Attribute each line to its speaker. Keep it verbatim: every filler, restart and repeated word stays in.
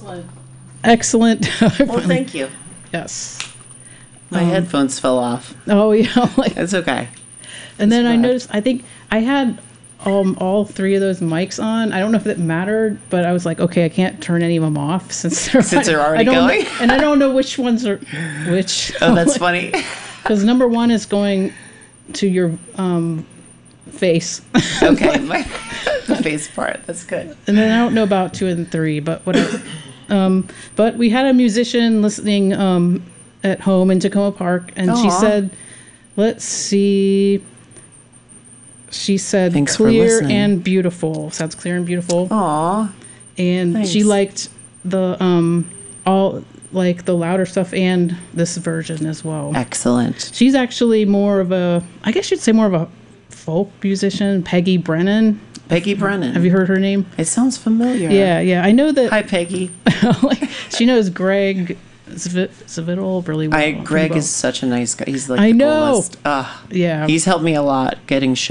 Speaker 1: Excellent. Excellent.
Speaker 2: Well, thank you.
Speaker 1: Yes.
Speaker 2: My
Speaker 1: Um,
Speaker 2: headphones fell off.
Speaker 1: Oh, yeah. Like,
Speaker 2: It's okay.
Speaker 1: and then
Speaker 2: It's
Speaker 1: I
Speaker 2: bad.
Speaker 1: noticed, I think I had um, all three of those mics on. I don't know if it mattered, but I was like, okay, I can't turn any of them off since they're,
Speaker 2: Since they're
Speaker 1: I
Speaker 2: already
Speaker 1: don't
Speaker 2: going?
Speaker 1: know- and I don't know which ones are which.
Speaker 2: Oh, that's funny.
Speaker 1: Because number one is going to your um, face.
Speaker 2: Okay, my, the face part. That's good.
Speaker 1: And then I don't know about two and three, but whatever. um, but we had a musician listening um, at home in Tacoma Park, and she
Speaker 2: Aw.
Speaker 1: said, let's see. She said
Speaker 2: Thanks for
Speaker 1: clear
Speaker 2: listening.
Speaker 1: and beautiful. Sounds clear and beautiful.
Speaker 2: Aw.
Speaker 1: and
Speaker 2: thanks.
Speaker 1: she liked the um all like the louder stuff and this version as well.
Speaker 2: Excellent.
Speaker 1: She's actually more of a, I guess you'd say more of a folk musician, Peggy Brennan.
Speaker 2: Peggy Brennan.
Speaker 1: Have you heard her name?
Speaker 2: It sounds familiar.
Speaker 1: Yeah, yeah. I know that.
Speaker 2: Hi, Peggy.
Speaker 1: like, she knows Greg Zvi- Zvittel really well.
Speaker 2: I Greg
Speaker 1: Well.
Speaker 2: is such a nice guy. He's like
Speaker 1: I
Speaker 2: the
Speaker 1: know.
Speaker 2: coolest. Ah,
Speaker 1: Yeah.
Speaker 2: he's helped me a lot getting shows.